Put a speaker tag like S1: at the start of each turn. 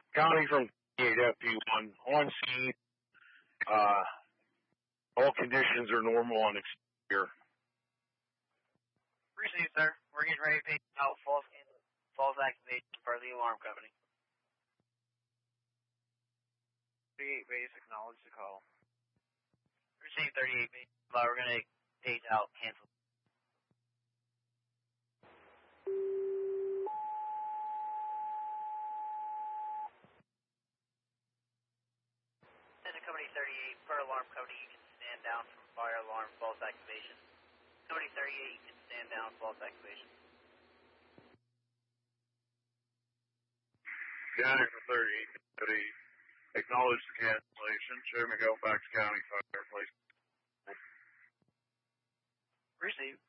S1: County from FP1 on scene. All conditions are normal on exterior.
S2: Received, sir. We're getting ready to pay out false activation for the alarm company.
S3: 38 base, acknowledge the call.
S2: Received 38 base. We're going to page out, cancel. Center Company 38, per alarm company, you can stand down from fire alarm false activation. Company 38, you can stand down false activation.
S1: County from 38, acknowledge the cancellation. Chairman Halifax County Fire, please.
S2: Received.